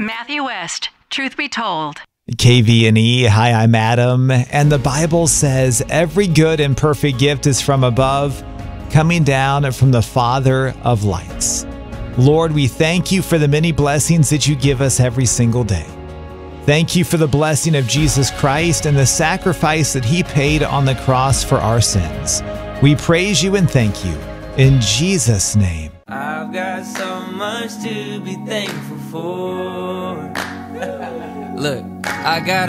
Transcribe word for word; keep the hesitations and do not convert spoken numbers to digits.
Matthew West, Truth Be Told. K V N E, hi, I'm Adam, and the Bible says every good and perfect gift is from above, coming down from the Father of lights. Lord, we thank you for the many blessings that you give us every single day. Thank you for the blessing of Jesus Christ and the sacrifice that he paid on the cross for our sins. We praise you and thank you. In Jesus' name. I've got so much to be thankful for. Look, I got